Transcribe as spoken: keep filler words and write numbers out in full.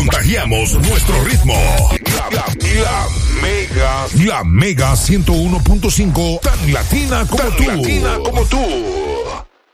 contagiamos nuestro ritmo. La, la, la Mega. La Mega ciento uno punto cinco, tan latina como tan tú. latina como tú.